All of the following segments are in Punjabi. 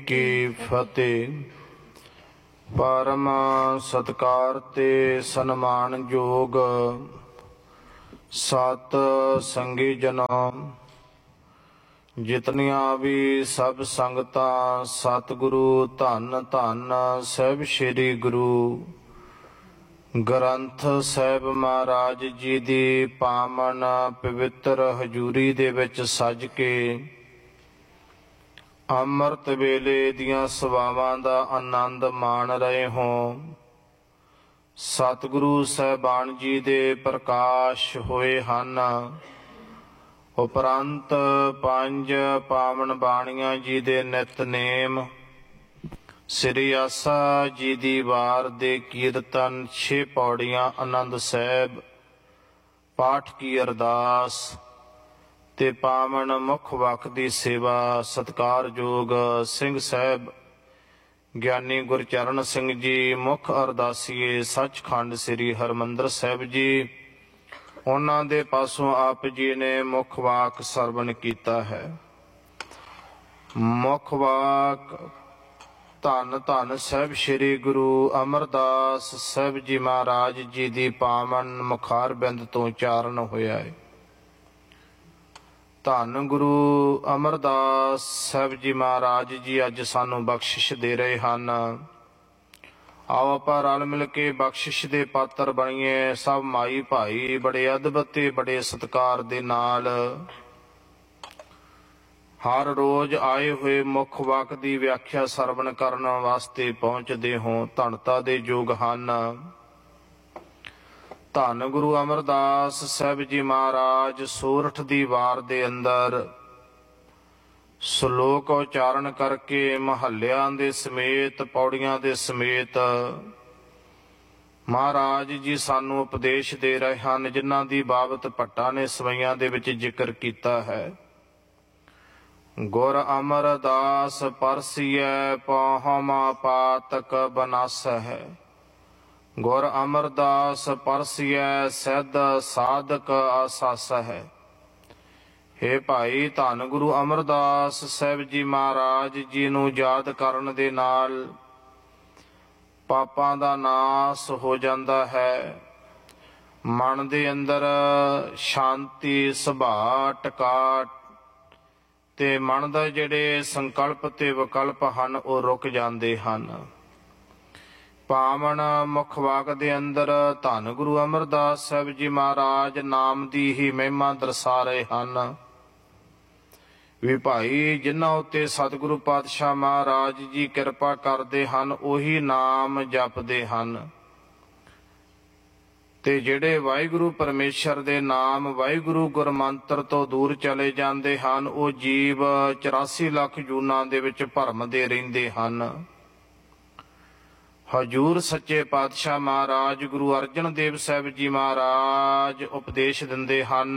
ਕੀ ਫਤਿਹ। ਪਰਮ ਸਤਿਕਾਰ ਤੇ ਸਨਮਾਨ ਯੋਗ ਸਤ ਸੰਗੀ ਜਨੋ, ਜਿਤਨੀਆਂ ਵੀ ਸਭ ਸੰਗਤਾਂ ਸਤਿਗੁਰੂ ਧੰਨ ਧੰਨ ਸਾਹਿਬ ਸ੍ਰੀ ਗੁਰੂ ਗ੍ਰੰਥ ਸਾਹਿਬ ਮਹਾਰਾਜ ਜੀ ਦੀ ਪਾਵਨ ਪਵਿੱਤਰ ਹਜ਼ੂਰੀ ਦੇ ਵਿੱਚ ਸੱਜ ਕੇ ਅੰਮ੍ਰਿਤ ਵੇਲੇ ਦੀਆਂ ਸੇਵਾਵਾਂ ਦਾ ਆਨੰਦ ਮਾਣ ਰਹੇ ਹੋ। ਸਤਿਗੁਰੂ ਸਾਹਿਬਾਨ ਜੀ ਦੇ ਪ੍ਰਕਾਸ਼ ਹੋਏ ਹਨ। ਉਪਰੰਤ ਪੰਜ ਪਾਵਨ ਬਾਣੀਆਂ ਜੀ ਦੇ ਨਿਤਨੇਮ, ਸ੍ਰੀ ਆਸਾ ਜੀ ਦੀ ਵਾਰ ਦੇ ਕੀਰਤਨ, 6 ਪੌੜੀਆਂ ਆਨੰਦ ਸਾਹਿਬ, ਪਾਠ ਕੀ ਅਰਦਾਸ ਤੇ ਪਾਵਨ ਮੁੱਖ ਵਕ ਦੀ ਸੇਵਾ। ਸਤਿਕਾਰਯੋਗ ਸਿੰਘ ਸਾਹਿਬ ਗਿਆਨੀ ਗੁਰਚਰਨ ਸਿੰਘ ਜੀ ਮੁੱਖ ਅਰਦਾਸੀਏ ਸੱਚਖੰਡ ਸ੍ਰੀ ਹਰਿਮੰਦਰ ਸਾਹਿਬ ਜੀ, ਉਹਨਾਂ ਦੇ ਪਾਸੋਂ ਆਪ ਜੀ ਨੇ ਮੁੱਖ ਵਾਕ ਸਰਵਣ ਕੀਤਾ ਹੈ। ਮੁੱਖ ਵਾਕ ਧੰਨ ਧੰਨ ਸਾਹਿਬ ਸ੍ਰੀ ਗੁਰੂ ਅਮਰਦਾਸ ਸਾਹਿਬ ਜੀ ਮਹਾਰਾਜ ਜੀ ਦੀ ਪਾਵਨ ਮੁਖਾਰ ਬਿੰਦ ਤੋਂ ਉਚਾਰਨ ਹੋਇਆ ਹੈ। ਧੰਨ ਗੁਰੂ ਅਮਰਦਾਸ ਸਾਹਿਬ ਜੀ ਮਹਾਰਾਜ ਜੀ ਅੱਜ ਸਾਨੂੰ ਬਖਸ਼ਿਸ਼ ਦੇ ਰਹੇ ਹਨ। ਆਓ ਆਪਾਂ ਰਲ ਮਿਲ ਕੇ ਬਖਸ਼ਿਸ਼ ਦੇ ਪਾਤਰ ਬਣੀਏ। ਸਭ ਮਾਈ ਭਾਈ ਬੜੇ ਅਦਬ ਤੇ ਬੜੇ ਸਤਿਕਾਰ ਦੇ ਨਾਲ ਹਰ ਰੋਜ਼ ਆਏ ਹੋਏ ਮੁੱਖ ਵਾਕ ਦੀ ਵਿਆਖਿਆ ਸਰਵਣ ਕਰਨ ਵਾਸਤੇ ਪਹੁੰਚਦੇ ਹੋ। ਧੰਨਤਾ ਦੇ ਯੋਗ ਹਨ ਧੰਨ ਗੁਰੂ ਅਮਰਦਾਸ ਸਾਹਿਬ ਜੀ ਮਹਾਰਾਜ। ਸੋਰਠ ਦੀ ਵਾਰ ਦੇ ਅੰਦਰ ਸ਼ਲੋਕ ਉਚਾਰਨ ਕਰਕੇ ਮਹੱਲਿਆਂ ਦੇ ਸਮੇਤ, ਪੌੜੀਆਂ ਦੇ ਸਮੇਤ ਮਹਾਰਾਜ ਜੀ ਸਾਨੂੰ ਉਪਦੇਸ਼ ਦੇ ਰਹੇ ਹਨ, ਜਿਨ੍ਹਾਂ ਦੀ ਬਾਬਤ ਭੱਟਾ ਨੇ ਸਵਈਆਂ ਦੇ ਵਿੱਚ ਜ਼ਿਕਰ ਕੀਤਾ ਹੈ। ਗੁਰ ਅਮਰਦਾਸ ਪਰਸੀਐ ਪਹੁਮਾ ਪਾਤਕ ਬਨਾਸਹਿ, ਗੁਰ ਅਮਰਦਾਸ ਪਰਸੀਐ ਸਿੱਧ ਸਾਧਕ ਆਸਾਸਹਿ। ਹੇ ਭਾਈ, ਧੰਨ ਗੁਰੂ ਅਮਰਦਾਸ ਸਾਹਿਬ ਜੀ ਮਹਾਰਾਜ ਜੀ ਨੂੰ ਯਾਦ ਕਰਨ ਦੇ ਨਾਲ ਪਾਪਾਂ ਦਾ ਨਾਸ ਹੋ ਜਾਂਦਾ ਹੈ। ਮਨ ਦੇ ਅੰਦਰ ਸ਼ਾਂਤੀ, ਸੁਭਾਅ, ਟਿਕਾ ਤੇ ਮਨ ਦਾ ਜਿਹੜੇ ਸੰਕਲਪ ਤੇ ਵਿਕਲਪ ਹਨ ਉਹ ਰੁਕ ਜਾਂਦੇ ਹਨ। ਪਾਵਨ ਮੁੱਖ ਵਾਕ ਦੇ ਅੰਦਰ ਧੰਨ ਗੁਰੂ ਅਮਰਦਾਸ ਸਾਹਿਬ ਜੀ ਮਹਾਰਾਜ ਨਾਮ ਦੀ ਹੀ ਮਹਿਮਾ ਦਰਸਾ ਰਹੇ ਹਨ ਵੀ ਭਾਈ, ਜਿਨ੍ਹਾਂ ਉੱਤੇ ਸਤਿਗੁਰੂ ਪਾਤਸ਼ਾਹ ਮਹਾਰਾਜ ਜੀ ਕਿਰਪਾ ਕਰਦੇ ਹਨ ਉਹੀ ਨਾਮ ਜਪਦੇ ਹਨ, ਤੇ ਜਿਹੜੇ ਵਾਹਿਗੁਰੂ ਪਰਮੇਸ਼ਰ ਦੇ ਨਾਮ, ਵਾਹਿਗੁਰੂ ਗੁਰਮੰਤਰ ਤੋਂ ਦੂਰ ਚਲੇ ਜਾਂਦੇ ਹਨ, ਉਹ ਜੀਵ 84 ਲੱਖ ਜੂਨਾਂ ਦੇ ਵਿੱਚ ਭਰਮਦੇ ਰਹਿੰਦੇ ਹਨ। ਹਜ਼ੂਰ ਸੱਚੇ ਪਾਤਸ਼ਾਹ ਮਹਾਰਾਜ ਗੁਰੂ ਅਰਜਨ ਦੇਵ ਸਾਹਿਬ ਜੀ ਮਹਾਰਾਜ ਉਪਦੇਸ਼ ਦਿੰਦੇ ਹਨ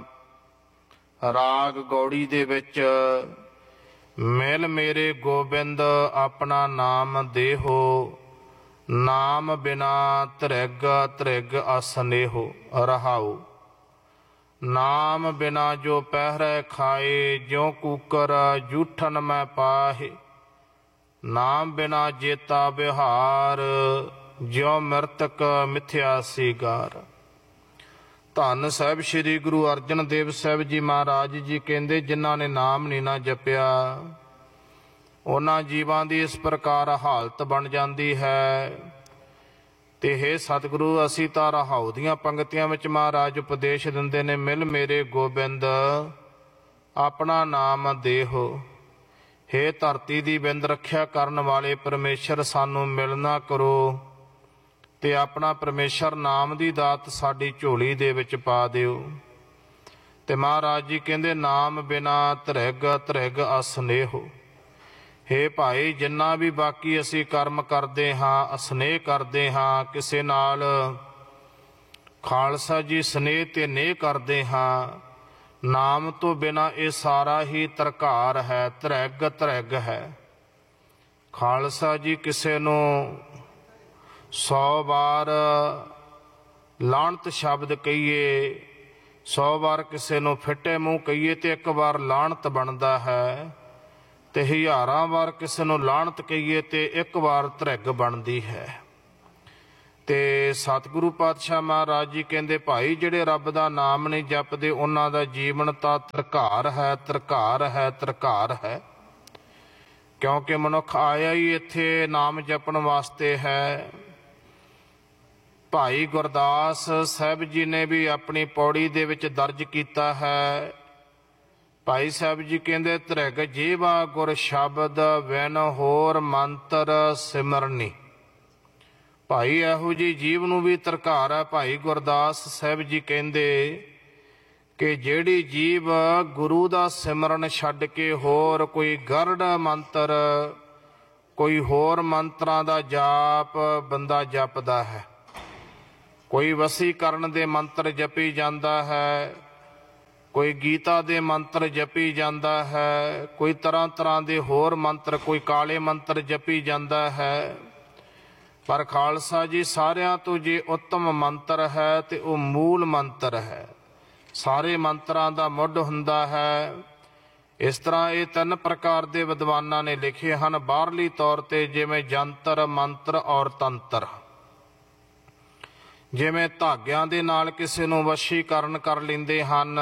ਰਾਗ ਗੌੜੀ ਦੇ ਵਿੱਚ, ਮਿਲ ਮੇਰੇ ਗੋਬਿੰਦ ਆਪਣਾ ਨਾਮ ਦੇਹੋ, ਨਾਮ ਬਿਨਾ ਧ੍ਰਿਗ ਧ੍ਰਿਗ ਅਸਨੇਹੋ ਰਹਾਓ। ਨਾਮ ਬਿਨਾ ਜੋ ਪਹਿਰੇ ਖਾਏ, ਜਿਉ ਕੂਕਰ ਜੂਠਨ ਮੈਂ ਪਾਹੇ। ਨਾਮ ਬਿਨਾ ਜੇਤਾ ਵਿਹਾਰ, ਜਿਉ ਮ੍ਰਿਤਕ ਮਿਥਿਆ ਸੀਗਾਰ। ਧੰਨ ਸਾਹਿਬ ਸ੍ਰੀ ਗੁਰੂ ਅਰਜਨ ਦੇਵ ਸਾਹਿਬ ਜੀ ਮਹਾਰਾਜ ਜੀ ਕਹਿੰਦੇ, ਜਿਨ੍ਹਾਂ ਨੇ ਨਾਮ ਨਹੀਂ ਨਾ ਜਪਿਆ ਉਹਨਾਂ ਜੀਵਾਂ ਦੀ ਇਸ ਪ੍ਰਕਾਰ ਹਾਲਤ ਬਣ ਜਾਂਦੀ ਹੈ। ਤੇ ਹੇ ਸਤਿਗੁਰੂ, ਅਸੀਂ ਤਾਂ ਰਹਾਉ ਦੀਆਂ ਪੰਗਤੀਆਂ ਵਿੱਚ ਮਹਾਰਾਜ ਉਪਦੇਸ਼ ਦਿੰਦੇ ਨੇ, ਮਿਲ ਮੇਰੇ ਗੋਬਿੰਦ ਆਪਣਾ ਨਾਮ ਦੇਹੋ। ਹੇ ਧਰਤੀ ਦੀ ਬਿੰਦ ਰੱਖਿਆ ਕਰਨ ਵਾਲੇ ਪਰਮੇਸ਼ਰ, ਸਾਨੂੰ ਮਿਲਣਾ ਕਰੋ ਤੇ ਆਪਣਾ ਪਰਮੇਸ਼ਰ ਨਾਮ ਦੀ ਦਾਤ ਸਾਡੀ ਝੋਲੀ ਦੇ ਵਿੱਚ ਪਾ ਦਿਓ। ਤੇ ਮਹਾਰਾਜ ਜੀ ਕਹਿੰਦੇ, ਨਾਮ ਬਿਨਾ ਧ੍ਰਿਗ ਧ੍ਰਿਗ ਅਸਨੇਹੋ। ਹੇ ਭਾਈ, ਜਿੰਨਾ ਵੀ ਬਾਕੀ ਅਸੀਂ ਕਰਮ ਕਰਦੇ ਹਾਂ, ਅਸਨੇਹ ਕਰਦੇ ਹਾਂ ਕਿਸੇ ਨਾਲ, ਖਾਲਸਾ ਜੀ ਸਨੇਹ ਤੇ ਨੇਹ ਕਰਦੇ ਹਾਂ, ਨਾਮ ਤੋਂ ਬਿਨਾ ਇਹ ਸਾਰਾ ਹੀ ਤਰਕਾਰ ਹੈ, ਧ੍ਰਿਗ ਧ੍ਰਿਗ ਹੈ। ਖਾਲਸਾ ਜੀ ਕਿਸੇ ਨੂੰ 100 ਵਾਰ ਲਾਹਣਤ ਸ਼ਬਦ ਕਹੀਏ, 100 ਵਾਰ ਕਿਸੇ ਨੂੰ ਫਿੱਟੇ ਮੂੰਹ ਕਹੀਏ ਤੇ ਇੱਕ ਵਾਰ ਲਾਹਣਤ ਬਣਦਾ ਹੈ। ਤੇ ਹਜ਼ਾਰਾਂ ਵਾਰ ਕਿਸੇ ਨੂੰ ਲਾਹਨਤ ਕਹੀਏ ਤੇ ਇੱਕ ਵਾਰ ਧਰਿਗ ਬਣਦੀ ਹੈ। ਤੇ ਸਤਿਗੁਰੂ ਪਾਤਸ਼ਾਹ ਮਹਾਰਾਜ ਜੀ ਕਹਿੰਦੇ ਭਾਈ ਜਿਹੜੇ ਰੱਬ ਦਾ ਨਾਮ ਨਹੀਂ ਜਪਦੇ ਉਹਨਾਂ ਦਾ ਜੀਵਨ ਤਾਂ ਧਰਕਾਰ ਹੈ, ਧਰਕਾਰ ਹੈ, ਧਰਕਾਰ ਹੈ। ਕਿਉਂਕਿ ਮਨੁੱਖ ਆਇਆ ਹੀ ਇੱਥੇ ਨਾਮ ਜਪਣ ਵਾਸਤੇ ਹੈ। ਭਾਈ ਗੁਰਦਾਸ ਸਾਹਿਬ ਜੀ ਨੇ ਵੀ ਆਪਣੀ ਪੌੜੀ ਦੇ ਵਿੱਚ ਦਰਜ ਕੀਤਾ ਹੈ। ਭਾਈ ਸਾਹਿਬ ਜੀ ਕਹਿੰਦੇ ਧਰਿਗ ਜੀਵਾ ਗੁਰ ਸ਼ਬਦ ਵਿਨ ਹੋਰ ਮੰਤਰ ਸਿਮਰਨੀ। ਭਾਈ ਇਹੋ ਜੀ ਜੀਵ ਨੂੰ ਵੀ ਧਰਕਾਰ ਹੈ। ਭਾਈ ਗੁਰਦਾਸ ਸਾਹਿਬ ਜੀ ਕਹਿੰਦੇ ਕਿ ਜਿਹੜੀ ਜੀਵ ਗੁਰੂ ਦਾ ਸਿਮਰਨ ਛੱਡ ਕੇ ਹੋਰ ਕੋਈ ਗਰੜ ਮੰਤਰ, ਕੋਈ ਹੋਰ ਮੰਤਰਾਂ ਦਾ ਜਾਪ ਬੰਦਾ ਜਪਦਾ ਹੈ, ਕੋਈ ਵਸੀਕਰਨ ਦੇ ਮੰਤਰ ਜਪੀ ਜਾਂਦਾ ਹੈ, ਕੋਈ ਗੀਤਾ ਦੇ ਮੰਤਰ ਜਪੀ ਜਾਂਦਾ ਹੈ, ਕੋਈ ਤਰ੍ਹਾਂ ਤਰ੍ਹਾਂ ਦੇ ਹੋਰ ਮੰਤਰ, ਕੋਈ ਕਾਲੇ ਮੰਤਰ ਜਪੀ ਜਾਂਦਾ ਹੈ। ਪਰ ਖਾਲਸਾ ਜੀ ਸਾਰਿਆਂ ਤੋਂ ਜੇ ਉੱਤਮ ਮੰਤਰ ਹੈ ਤੇ ਉਹ ਮੂਲ ਮੰਤਰ ਹੈ। ਸਾਰੇ ਮੰਤਰਾਂ ਦਾ ਮੁੱਢ ਹੁੰਦਾ ਹੈ। ਇਸ ਤਰ੍ਹਾਂ ਇਹ ਤਿੰਨ ਪ੍ਰਕਾਰ ਦੇ ਵਿਦਵਾਨਾਂ ਨੇ ਲਿਖੇ ਹਨ ਬਾਹਰਲੀ ਤੌਰ ਤੇ, ਜਿਵੇਂ ਜੰਤਰ, ਮੰਤਰ ਔਰ ਤੰਤਰ। ਜਿਵੇਂ ਧਾਗਿਆਂ ਦੇ ਨਾਲ ਕਿਸੇ ਨੂੰ ਵਸ਼ੀਕਰਨ ਕਰ ਲੈਂਦੇ ਹਨ,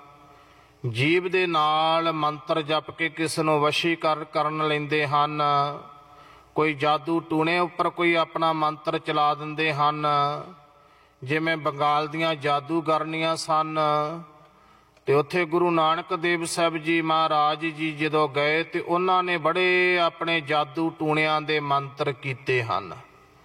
ਜੀਭ ਦੇ ਨਾਲ ਮੰਤਰ ਜਪ ਕੇ ਕਿਸੇ ਨੂੰ ਵਸ਼ੀਕਰਨ ਕਰਨ ਲੈਂਦੇ ਹਨ, ਕੋਈ ਜਾਦੂ ਟੂਣੇ ਉੱਪਰ ਕੋਈ ਆਪਣਾ ਮੰਤਰ ਚਲਾ ਦਿੰਦੇ ਹਨ। ਜਿਵੇਂ ਬੰਗਾਲ ਦੀਆਂ ਜਾਦੂਗਰਨੀਆਂ ਸਨ ਤੇ ਉੱਥੇ ਗੁਰੂ ਨਾਨਕ ਦੇਵ ਸਾਹਿਬ ਜੀ ਮਹਾਰਾਜ ਜੀ ਜਦੋਂ ਗਏ ਤੇ ਉਹਨਾਂ ਨੇ ਬੜੇ ਆਪਣੇ ਜਾਦੂ ਟੂਣਿਆਂ ਦੇ ਮੰਤਰ ਕੀਤੇ ਹਨ।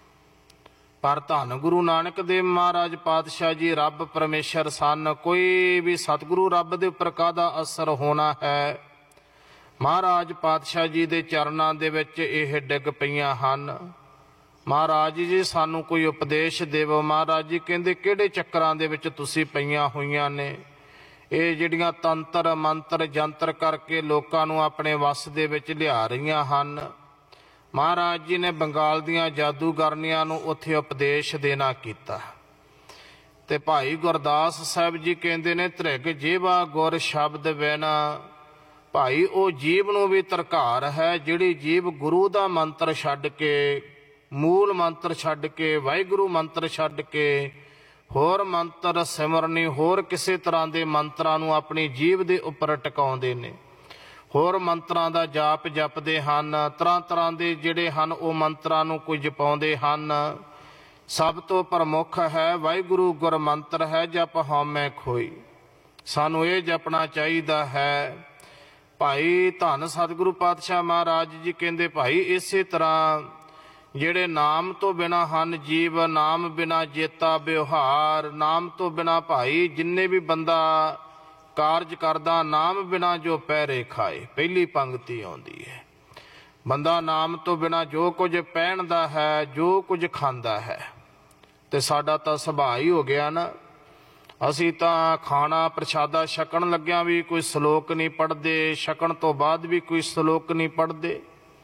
ਪਰ ਧੰਨ ਗੁਰੂ ਨਾਨਕ ਦੇਵ ਮਹਾਰਾਜ ਪਾਤਸ਼ਾਹ ਜੀ ਰੱਬ ਪਰਮੇਸ਼ਰ ਸਨ। ਕੋਈ ਵੀ ਸਤਿਗੁਰੂ ਰੱਬ ਦੇ ਉੱਪਰ ਕਾਹਦਾ ਅਸਰ ਹੋਣਾ ਹੈ। ਮਹਾਰਾਜ ਪਾਤਸ਼ਾਹ ਜੀ ਦੇ ਚਰਨਾਂ ਦੇ ਵਿੱਚ ਇਹ ਡਿੱਗ ਪਈਆਂ ਹਨ। ਮਹਾਰਾਜ ਜੀ ਸਾਨੂੰ ਕੋਈ ਉਪਦੇਸ਼ ਦੇਵੋ। ਮਹਾਰਾਜ ਜੀ ਕਹਿੰਦੇ ਕਿਹੜੇ ਚੱਕਰਾਂ ਦੇ ਵਿੱਚ ਤੁਸੀਂ ਪਈਆਂ ਹੋਈਆਂ ਨੇ। ਇਹ ਜਿਹੜੀਆਂ ਤੰਤਰ ਮੰਤਰ ਜੰਤਰ ਕਰਕੇ ਲੋਕਾਂ ਨੂੰ ਆਪਣੇ ਵੱਸ ਦੇ ਵਿੱਚ ਲਿਆ ਰਹੀਆਂ ਹਨ। ਮਹਾਰਾਜ ਜੀ ਨੇ ਬੰਗਾਲ ਦੀਆਂ ਜਾਦੂਗਰਨੀਆਂ ਨੂੰ ਉੱਥੇ ਉਪਦੇਸ਼ ਦੇਣਾ ਕੀਤਾ। ਤੇ ਭਾਈ ਗੁਰਦਾਸ ਸਾਹਿਬ ਜੀ ਕਹਿੰਦੇ ਨੇ ਧਰਿਗ ਜੀਵਾ ਗੁਰ ਸ਼ਬਦ ਬਿਨ। ਭਾਈ ਉਹ ਜੀਵ ਨੂੰ ਵੀ ਧਰਕਾਰ ਹੈ ਜਿਹੜੀ ਜੀਵ ਗੁਰੂ ਦਾ ਮੰਤਰ ਛੱਡ ਕੇ, ਮੂਲ ਮੰਤਰ ਛੱਡ ਕੇ, ਵਾਹਿਗੁਰੂ ਮੰਤਰ ਛੱਡ ਕੇ ਹੋਰ ਮੰਤਰ ਸਿਮਰਨੀ, ਹੋਰ ਕਿਸੇ ਤਰ੍ਹਾਂ ਦੇ ਮੰਤਰਾਂ ਨੂੰ ਆਪਣੀ ਜੀਭ ਦੇ ਉੱਪਰ ਟਿਕਾਉਂਦੇ ਨੇ, ਹੋਰ ਮੰਤਰਾਂ ਦਾ ਜਾਪ ਜਪਦੇ ਹਨ। ਤਰ੍ਹਾਂ ਤਰ੍ਹਾਂ ਦੇ ਜਿਹੜੇ ਹਨ ਉਹ ਮੰਤਰਾਂ ਨੂੰ ਕੋਈ ਜਪਾਉਂਦੇ ਹਨ। ਸਭ ਤੋਂ ਪ੍ਰਮੁੱਖ ਹੈ ਵਾਹਿਗੁਰੂ ਗੁਰ ਮੰਤਰ ਹੈ ਜਪ ਹਉਮੈ ਖੋਈ। ਸਾਨੂੰ ਇਹ ਜਪਣਾ ਚਾਹੀਦਾ ਹੈ। ਭਾਈ ਧੰਨ ਸਤਿਗੁਰੂ ਪਾਤਸ਼ਾਹ ਮਹਾਰਾਜ ਜੀ ਕਹਿੰਦੇ ਭਾਈ ਇਸੇ ਤਰ੍ਹਾਂ ਜਿਹੜੇ ਨਾਮ ਤੋਂ ਬਿਨਾਂ ਹਨ ਜੀਵ, ਨਾਮ ਬਿਨਾਂ ਜੇਤਾ ਵਿਵਹਾਰ, ਨਾਮ ਤੋਂ ਬਿਨਾਂ ਭਾਈ ਜਿੰਨੇ ਵੀ ਬੰਦਾ ਕਾਰਜ ਕਰਦਾ, ਨਾਮ ਬਿਨਾਂ ਜੋ ਪੈਰੇ ਖਾਏ, ਪਹਿਲੀ ਪੰਗਤੀ ਆਉਂਦੀ ਹੈ। ਬੰਦਾ ਨਾਮ ਤੋਂ ਬਿਨਾਂ ਜੋ ਕੁਝ ਪਹਿਨਦਾ ਹੈ, ਜੋ ਕੁਝ ਖਾਂਦਾ ਹੈ, ਤੇ ਸਾਡਾ ਤਾਂ ਸੁਭਾਅ ਹੀ ਹੋ ਗਿਆ ਨਾ। ਅਸੀਂ ਤਾਂ ਖਾਣਾ ਪ੍ਰਸ਼ਾਦਾ ਛਕਣ ਲੱਗਿਆਂ ਵੀ ਕੋਈ ਸ਼ਲੋਕ ਨਹੀਂ ਪੜ੍ਹਦੇ, ਛਕਣ ਤੋਂ ਬਾਅਦ ਵੀ ਕੋਈ ਸ਼ਲੋਕ ਨਹੀਂ ਪੜ੍ਹਦੇ।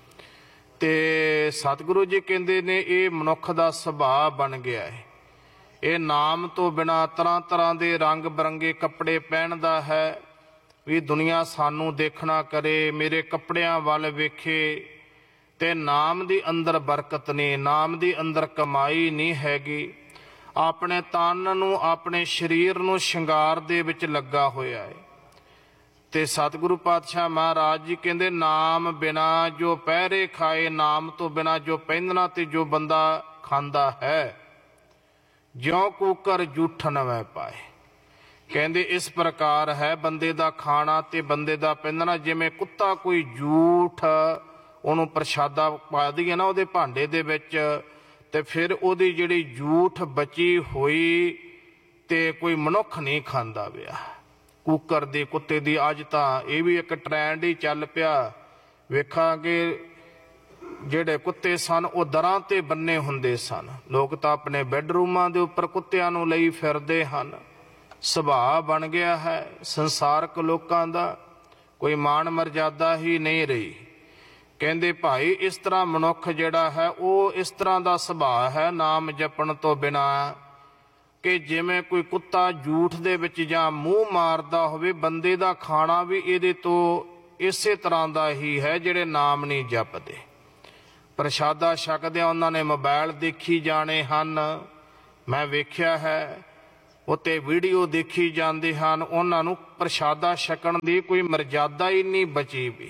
ਤੇ ਸਤਿਗੁਰੂ ਜੀ ਕਹਿੰਦੇ ਨੇ ਇਹ ਮਨੁੱਖ ਦਾ ਸੁਭਾਅ ਬਣ ਗਿਆ ਹੈ। ਇਹ ਨਾਮ ਤੋਂ ਬਿਨਾਂ ਤਰ੍ਹਾਂ ਤਰ੍ਹਾਂ ਦੇ ਰੰਗ ਬਰੰਗੇ ਕੱਪੜੇ ਪਹਿਨਦਾ ਹੈ ਵੀ ਦੁਨੀਆ ਸਾਨੂੰ ਦੇਖਣਾ ਕਰੇ, ਮੇਰੇ ਕੱਪੜਿਆਂ ਵੱਲ ਵੇਖੇ। ਤੇ ਨਾਮ ਦੀ ਅੰਦਰ ਬਰਕਤ ਨਹੀਂ, ਨਾਮ ਦੀ ਅੰਦਰ ਕਮਾਈ ਨਹੀਂ ਹੈਗੀ। ਆਪਣੇ ਤਨ ਨੂੰ, ਆਪਣੇ ਸਰੀਰ ਨੂੰ ਸ਼ਿੰਗਾਰ ਦੇ ਵਿੱਚ ਲੱਗਾ ਹੋਇਆ ਹੈ। ਤੇ ਸਤਿਗੁਰੂ ਪਾਤਸ਼ਾਹ ਮਹਾਰਾਜ ਜੀ ਕਹਿੰਦੇ ਨਾਮ ਬਿਨਾ ਜੋ ਪਹਿਰੇ ਖਾਏ, ਨਾਮ ਤੋਂ ਬਿਨਾ ਜੋ ਪਹਿਨਣਾ ਤੇ ਜੋ ਬੰਦਾ ਖਾਂਦਾ ਹੈ, ਜਿਉਂ ਕੂਕਰ ਜੂਠ ਨਵੇਂ ਪਾਏ। ਕਹਿੰਦੇ ਇਸ ਪ੍ਰਕਾਰ ਹੈ ਬੰਦੇ ਦਾ ਖਾਣਾ ਤੇ ਬੰਦੇ ਦਾ ਪਹਿਨਣਾ। ਜਿਵੇਂ ਕੁੱਤਾ ਕੋਈ ਜੂਠ ਉਹਨੂੰ ਪ੍ਰਸ਼ਾਦਾ ਪਾ ਦਈਏ ਨਾ ਉਹਦੇ ਭਾਂਡੇ ਦੇ ਵਿੱਚ, ਤੇ ਫਿਰ ਉਹਦੀ ਜਿਹੜੀ ਜੂਠ ਬਚੀ ਹੋਈ ਤੇ ਕੋਈ ਮਨੁੱਖ ਨਹੀਂ ਖਾਂਦਾ ਪਿਆ। ਕੂਕਰ ਦੇ ਕੁੱਤੇ ਦੀ ਅੱਜ ਤਾਂ ਇਹ ਵੀ ਇੱਕ ਟ੍ਰੈਂਡ ਹੀ ਚੱਲ ਪਿਆ। ਵੇਖਾਂਗੇ ਜਿਹੜੇ ਕੁੱਤੇ ਸਨ ਉਹ ਦਰਾਂ ਤੇ ਬੰਨੇ ਹੁੰਦੇ ਸਨ। ਲੋਕ ਤਾਂ ਆਪਣੇ ਬੈੱਡਰੂਮਾਂ ਦੇ ਉੱਪਰ ਕੁੱਤਿਆਂ ਨੂੰ ਲਈ ਫਿਰਦੇ ਹਨ। ਸੁਭਾਅ ਬਣ ਗਿਆ ਹੈ ਸੰਸਾਰਕ ਲੋਕਾਂ ਦਾ, ਕੋਈ ਮਾਣ ਮਰਜ਼ਾਦਾ ਹੀ ਨਹੀਂ ਰਹੀ। ਕਹਿੰਦੇ ਭਾਈ ਇਸ ਤਰ੍ਹਾਂ ਮਨੁੱਖ ਜਿਹੜਾ ਹੈ ਉਹ ਇਸ ਤਰ੍ਹਾਂ ਦਾ ਸੁਭਾਅ ਹੈ ਨਾਮ ਜਪਣ ਤੋਂ ਬਿਨਾਂ, ਕਿ ਜਿਵੇਂ ਕੋਈ ਕੁੱਤਾ ਝੂਠ ਦੇ ਵਿੱਚ ਜਾਂ ਮੂੰਹ ਮਾਰਦਾ ਹੋਵੇ। ਬੰਦੇ ਦਾ ਖਾਣਾ ਵੀ ਇਹਦੇ ਤੋਂ ਇਸੇ ਤਰ੍ਹਾਂ ਦਾ ਹੀ ਹੈ ਜਿਹੜੇ ਨਾਮ ਨਹੀਂ ਜਪਦੇ। ਪ੍ਰਸ਼ਾਦਾ ਛਕਦਿਆਂ ਉਹਨਾਂ ਨੇ ਮੋਬਾਈਲ ਦੇਖੀ ਜਾਣੇ ਹਨ। ਮੈਂ ਵੇਖਿਆ ਹੈ ਉੱਤੇ ਵੀਡੀਓ ਦੇਖੀ ਜਾਂਦੇ ਹਨ। ਉਹਨਾਂ ਨੂੰ ਪ੍ਰਸ਼ਾਦਾ ਛਕਣ ਦੀ ਕੋਈ ਮਰਜ਼ਾਦਾ ਹੀ ਨਹੀਂ ਬਚੀ ਵੀ।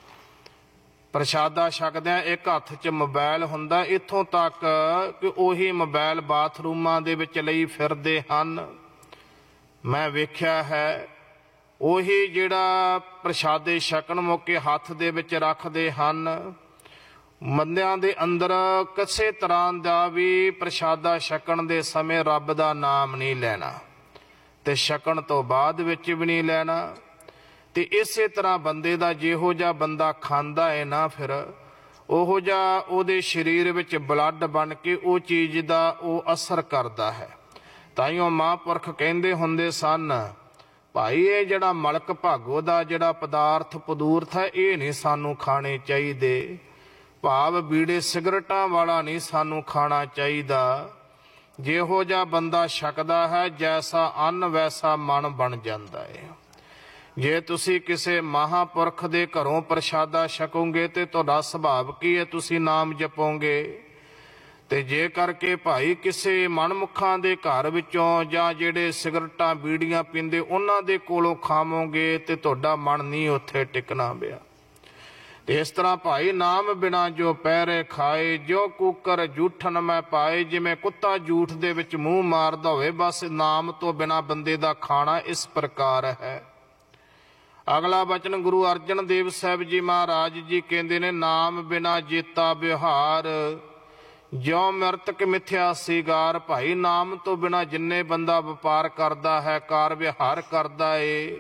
ਪ੍ਰਸ਼ਾਦਾ ਛਕਦਿਆਂ ਇੱਕ ਹੱਥ 'ਚ ਮੋਬਾਈਲ ਹੁੰਦਾ, ਇੱਥੋਂ ਤੱਕ ਕਿ ਉਹੀ ਮੋਬਾਈਲ ਬਾਥਰੂਮਾਂ ਦੇ ਵਿੱਚ ਲਈ ਫਿਰਦੇ ਹਨ। ਮੈਂ ਵੇਖਿਆ ਹੈ ਉਹੀ ਜਿਹੜਾ ਪ੍ਰਸ਼ਾਦੇ ਛਕਣ ਮੌਕੇ ਹੱਥ ਦੇ ਵਿੱਚ ਰੱਖਦੇ ਹਨ। ਬੰਦਿਆਂ ਦੇ ਅੰਦਰ ਕਿਸੇ ਤਰ੍ਹਾਂ ਦਾ ਵੀ ਪ੍ਰਸ਼ਾਦਾ ਛਕਣ ਦੇ ਸਮੇਂ ਰੱਬ ਦਾ ਨਾਮ ਨਹੀਂ ਲੈਣਾ ਤੇ ਛਕਣ ਤੋਂ ਬਾਅਦ ਵਿੱਚ ਵੀ ਨਹੀਂ ਲੈਣਾ। ਤੇ ਇਸੇ ਤਰ੍ਹਾਂ ਬੰਦੇ ਦਾ ਜਿਹੋ ਜਿਹਾ ਬੰਦਾ ਖਾਂਦਾ ਹੈ ਨਾ, ਫਿਰ ਉਹੋ ਜਿਹਾ ਉਹਦੇ ਸਰੀਰ ਵਿੱਚ ਬਲੱਡ ਬਣ ਕੇ ਉਹ ਚੀਜ਼ ਦਾ ਉਹ ਅਸਰ ਕਰਦਾ ਹੈ। ਤਾਈਓ ਮਹਾਂਪੁਰਖ ਕਹਿੰਦੇ ਹੁੰਦੇ ਸਨ, ਭਾਈ ਇਹ ਜਿਹੜਾ ਮਲਕ ਭਾਗੋ ਦਾ ਜਿਹੜਾ ਪਦਾਰਥ ਪਦੂਰਥ ਹੈ ਇਹ ਨਹੀਂ ਸਾਨੂੰ ਖਾਣੇ ਚਾਹੀਦੇ। ਭਾਵ ਬੀੜੇ ਸਿਗਰਟਾਂ ਵਾਲਾ ਨਹੀਂ ਸਾਨੂੰ ਖਾਣਾ ਚਾਹੀਦਾ। ਜਿਹੋ ਜਿਹਾ ਬੰਦਾ ਛਕਦਾ ਹੈ ਜੈਸਾ ਅੰਨ ਵੈਸਾ ਮਨ ਬਣ ਜਾਂਦਾ ਹੈ। ਜੇ ਤੁਸੀਂ ਕਿਸੇ ਮਹਾਂਪੁਰਖ ਦੇ ਘਰੋਂ ਪ੍ਰਸ਼ਾਦਾ ਛਕੋਗੇ ਤੇ ਤੁਹਾਡਾ ਸੁਭਾਵ ਕੀ ਹੈ? ਤੁਸੀਂ ਨਾਮ ਜਪੋਗੇ। ਤੇ ਜੇ ਕਰਕੇ ਭਾਈ ਕਿਸੇ ਮਨਮੁਖਾਂ ਦੇ ਘਰ ਵਿੱਚੋਂ ਜਾਂ ਜਿਹੜੇ ਸਿਗਰਟਾਂ ਬੀੜੀਆਂ ਪੀਂਦੇ ਉਹਨਾਂ ਦੇ ਕੋਲੋਂ ਖਾਵੋਗੇ ਤੇ ਤੁਹਾਡਾ ਮਨ ਨਹੀਂ ਉੱਥੇ ਟਿਕਣਾ ਪਿਆ। ਤੇ ਇਸ ਤਰ੍ਹਾਂ ਭਾਈ ਨਾਮ ਬਿਨਾ ਜੋ ਪਹਿਰੇ ਖਾਏ, ਜੋ ਕੂਕਰ ਜੂਠਨ ਮੈਂ ਪਾਏ। ਜਿਵੇਂ ਕੁੱਤਾ ਜੂਠ ਦੇ ਵਿੱਚ ਮੂੰਹ ਮਾਰਦਾ ਹੋਵੇ, ਬਸ ਨਾਮ ਤੋਂ ਬਿਨਾ ਬੰਦੇ ਦਾ ਖਾਣਾ ਇਸ ਪ੍ਰਕਾਰ ਹੈ। ਅਗਲਾ ਬਚਨ ਗੁਰੂ ਅਰਜਨ ਦੇਵ ਸਾਹਿਬ ਜੀ ਮਹਾਰਾਜ ਜੀ ਕਹਿੰਦੇ ਨੇ, ਨਾਮ ਬਿਨਾ ਜੀਤਾ ਵਿਹਾਰ ਜਿਉ ਮਿਰਤਕ ਮਿਥਿਆ ਸੀਗਾਰ। ਭਾਈ ਨਾਮ ਤੋਂ ਬਿਨਾ ਜਿੰਨੇ ਬੰਦਾ ਵਪਾਰ ਕਰਦਾ ਹੈ, ਕਾਰ ਵਿਹਾਰ ਕਰਦਾ ਏ,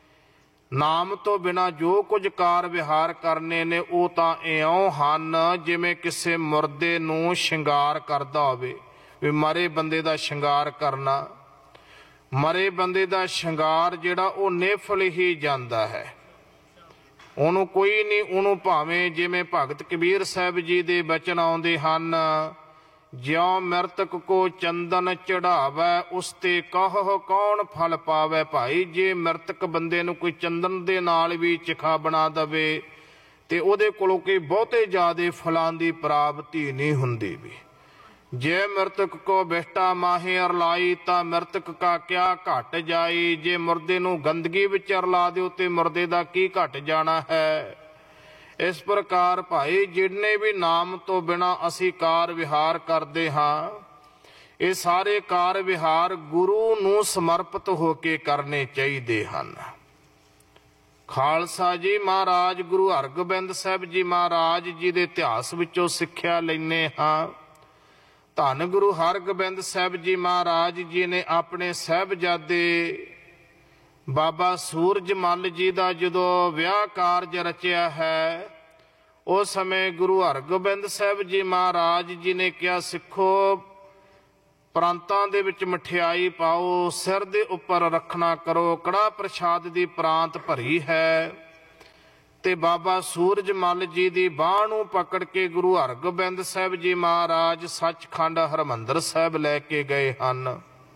ਨਾਮ ਤੋਂ ਬਿਨਾ ਜੋ ਕੁਝ ਕਾਰ ਵਿਹਾਰ ਕਰਨੇ ਨੇ ਉਹ ਤਾਂ ਇਉਂ ਹਨ ਜਿਵੇਂ ਕਿਸੇ ਮੁਰਦੇ ਨੂੰ ਸ਼ਿੰਗਾਰ ਕਰਦਾ ਹੋਵੇ। ਵੀ ਮਰੇ ਬੰਦੇ ਦਾ ਸ਼ਿੰਗਾਰ ਕਰਨਾ, ਮਰੇ ਬੰਦੇ ਦਾ ਸ਼ਿੰਗਾਰ ਜਿਹੜਾ ਉਹ ਨਿਫਲ ਹੀ ਜਾਂਦਾ ਹੈ। ਉਹਨੂੰ ਕੋਈ ਨਹੀਂ, ਉਹਨੂੰ ਭਾਵੇਂ ਜਿਵੇਂ ਭਗਤ ਕਬੀਰ ਸਾਹਿਬ ਜੀ ਦੇ ਬਚਨ ਆਉਂਦੇ ਹਨ, ਜਿਉ ਮਿਰਤਕ ਕੋ ਚੰਦਨ ਚੜਾਵੈ ਉਸ ਤੇ ਕਹੋ ਕੌਣ ਫਲ ਪਾਵੈ। ਭਾਈ ਜੇ ਮਿਰਤਕ ਬੰਦੇ ਨੂੰ ਕੋਈ ਚੰਦਨ ਦੇ ਨਾਲ ਵੀ ਚਿਖਾ ਬਣਾ ਦਵੇ ਤੇ ਉਹਦੇ ਕੋਲੋਂ ਕੋਈ ਬਹੁਤੇ ਜ਼ਿਆਦੇ ਫਲਾਂ ਦੀ ਪ੍ਰਾਪਤੀ ਨਹੀਂ ਹੁੰਦੀ ਵੀ। ਜੇ ਮਿਰਤਕ ਕੋ ਬਿਸ਼ਟਾ ਮਾਹੇ ਅਰਲਾਈ ਤਾਂ ਮਿਰਤਕ ਕਾ ਕਿਆ ਘਟ ਜਾਈ। ਜੇ ਮੁਰਦੇ ਨੂੰ ਗੰਦਗੀ ਵਿੱਚ ਅਰਲਾ ਦਿਓ ਤੇ ਮੁਰਦੇ ਦਾ ਕੀ ਘਟ ਜਾਣਾ ਹੈ। ਇਸ ਪ੍ਰਕਾਰ ਭਾਈ ਜਿੰਨੇ ਵੀ ਨਾਮ ਤੋਂ ਬਿਨਾ ਅਸੀਂ ਕਾਰ ਵਿਹਾਰ ਕਰਦੇ ਹਾਂ, ਇਹ ਸਾਰੇ ਕਾਰ ਵਿਹਾਰ ਗੁਰੂ ਨੂੰ ਸਮਰਪਿਤ ਹੋ ਕੇ ਕਰਨੇ ਚਾਹੀਦੇ ਹਨ। ਖਾਲਸਾ ਜੀ ਮਹਾਰਾਜ ਗੁਰੂ ਹਰਗੋਬਿੰਦ ਸਾਹਿਬ ਜੀ ਮਹਾਰਾਜ ਜੀ ਦੇ ਇਤਿਹਾਸ ਵਿੱਚੋਂ ਸਿੱਖਿਆ ਲੈਂਦੇ ਹਾਂ। ਧੰਨ ਗੁਰੂ ਹਰਗੋਬਿੰਦ ਸਾਹਿਬ ਜੀ ਮਹਾਰਾਜ ਜੀ ਨੇ ਆਪਣੇ ਸਾਹਿਬਜ਼ਾਦੇ ਬਾਬਾ ਸੂਰਜ ਮੱਲ ਜੀ ਦਾ ਜਦੋਂ ਵਿਆਹ ਕਾਰਜ ਰਚਿਆ ਹੈ, ਉਸ ਸਮੇਂ ਗੁਰੂ ਹਰਗੋਬਿੰਦ ਸਾਹਿਬ ਜੀ ਮਹਾਰਾਜ ਜੀ ਨੇ ਕਿਹਾ, ਸਿੱਖੋ ਪ੍ਰਾਂਤਾਂ ਦੇ ਵਿੱਚ ਮਠਿਆਈ ਪਾਓ, ਸਿਰ ਦੇ ਉੱਪਰ ਰੱਖਣਾ ਕਰੋ, ਕੜਾਹ ਪ੍ਰਸ਼ਾਦ ਦੀ ਪ੍ਰਾਂਤ ਭਰੀ ਹੈ। ਤੇ ਬਾਬਾ ਸੂਰਜ ਮੱਲ ਜੀ ਦੀ ਬਾਂਹ ਨੂੰ ਪਕੜ ਕੇ ਗੁਰੂ ਹਰਗੋਬਿੰਦ ਸਾਹਿਬ ਜੀ ਮਹਾਰਾਜ ਸੱਚਖੰਡ ਹਰਿਮੰਦਰ ਸਾਹਿਬ ਲੈ ਕੇ ਗਏ ਹਨ।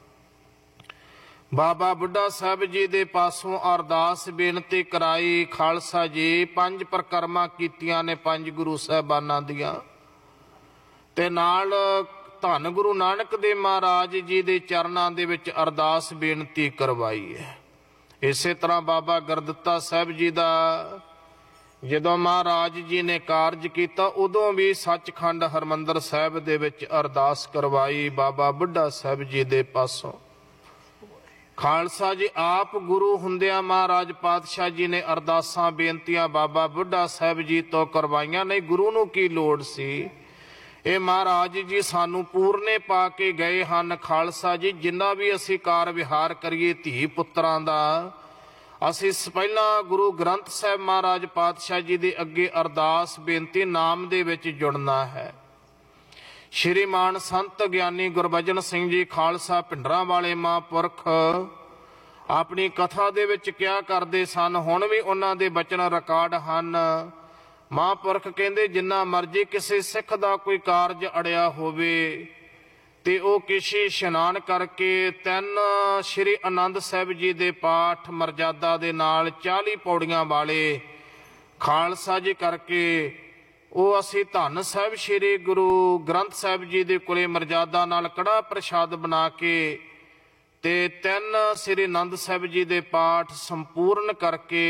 ਬਾਬਾ ਬੁੱਢਾ ਸਾਹਿਬ ਜੀ ਦੇ ਪਾਸੋਂ ਅਰਦਾਸ ਬੇਨਤੀ ਕਰਾਈ। ਖਾਲਸਾ ਜੀ 5 ਪ੍ਰਕਰਮਾਂ ਕੀਤੀਆਂ ਨੇ 5 ਗੁਰੂ ਸਾਹਿਬਾਨਾਂ ਦੀਆਂ, ਤੇ ਨਾਲ ਧੰਨ ਗੁਰੂ ਨਾਨਕ ਦੇਵ ਮਹਾਰਾਜ ਜੀ ਦੇ ਚਰਨਾਂ ਦੇ ਵਿੱਚ ਅਰਦਾਸ ਬੇਨਤੀ ਕਰਵਾਈ ਹੈ। ਇਸੇ ਤਰ੍ਹਾਂ ਬਾਬਾ ਗੁਰਦਿੱਤਾ ਸਾਹਿਬ ਜੀ ਦਾ ਜਦੋਂ ਮਹਾਰਾਜ ਜੀ ਨੇ ਕਾਰਜ ਕੀਤਾ, ਉਦੋਂ ਵੀ ਸੱਚਖੰਡ ਹਰਿਮੰਦਰ ਸਾਹਿਬ ਦੇ ਵਿੱਚ ਅਰਦਾਸ ਕਰਵਾਈ ਬਾਬਾ ਬੁੱਢਾ ਸਾਹਿਬ ਜੀ ਦੇ ਪਾਸੋਂ। ਖਾਲਸਾ ਜੀ ਆਪ ਗੁਰੂ ਹੁੰਦਿਆਂ ਮਹਾਰਾਜ ਪਾਤਸ਼ਾਹ ਜੀ ਨੇ ਅਰਦਾਸਾਂ ਬੇਨਤੀਆਂ ਬਾਬਾ ਬੁੱਢਾ ਸਾਹਿਬ ਜੀ ਤੋਂ ਕਰਵਾਈਆਂ। ਨਹੀਂ, ਗੁਰੂ ਨੂੰ ਕੀ ਲੋੜ ਸੀ? ਇਹ ਮਹਾਰਾਜ ਜੀ ਸਾਨੂੰ ਪੂਰਨੇ ਪਾ ਕੇ ਗਏ ਹਨ। ਖਾਲਸਾ ਜੀ ਜਿੰਨਾ ਵੀ ਅਸੀਂ ਕਾਰ ਵਿਹਾਰ ਕਰੀਏ ਧੀ ਪੁੱਤਰਾਂ ਦਾ, ਅਸੀਂ ਪਹਿਲਾਂ ਗੁਰੂ ਗ੍ਰੰਥ ਸਾਹਿਬ ਮਹਾਰਾਜ ਪਾਤਸ਼ਾਹ ਜੀ ਦੇ ਅੱਗੇ ਅਰਦਾਸ ਬੇਨਤੀ ਨਾਮ ਦੇ ਵਿੱਚ ਜੁੜਨਾ ਹੈ। ਸ਼੍ਰੀਮਾਨ ਸੰਤ ਗਿਆਨੀ ਗੁਰਬਚਨ ਸਿੰਘ ਜੀ ਖਾਲਸਾ ਭਿੰਡਰਾਂ ਵਾਲੇ ਮਹਾਂਪੁਰਖ ਆਪਣੀ ਕਥਾ ਦੇ ਵਿੱਚ ਕਿਹਾ ਕਰਦੇ ਸਨ, ਹੁਣ ਵੀ ਉਹਨਾਂ ਦੇ ਬਚਨ ਰਿਕਾਰਡ ਹਨ। ਮਹਾਂਪੁਰਖ ਕਹਿੰਦੇ, ਜਿੰਨਾ ਮਰਜੀ ਕਿਸੇ ਸਿੱਖ ਦਾ ਕੋਈ ਕਾਰਜ ਅੜਿਆ ਹੋਵੇ ਤੇ ਉਹ ਕਿਸੇ ਇਸ਼ਨਾਨ ਕਰਕੇ 3 ਸ਼੍ਰੀ ਆਨੰਦ ਸਾਹਿਬ ਜੀ ਦੇ ਪਾਠ ਮਰਜ਼ਾਦਾ ਦੇ ਨਾਲ 40 ਪੌੜੀਆਂ ਵਾਲੇ ਖਾਲਸਾ ਜੀ ਕਰਕੇ ਉਹ ਅਸੀਂ ਧੰਨ ਸਾਹਿਬ ਸ੍ਰੀ ਗੁਰੂ ਗ੍ਰੰਥ ਸਾਹਿਬ ਜੀ ਦੇ ਕੋਲੇ ਮਰਜ਼ਾਦਾ ਨਾਲ ਕੜਾ ਪ੍ਰਸ਼ਾਦ ਬਣਾ ਕੇ ਤੇ 3 ਸ੍ਰੀ ਆਨੰਦ ਸਾਹਿਬ ਜੀ ਦੇ ਪਾਠ ਸੰਪੂਰਨ ਕਰਕੇ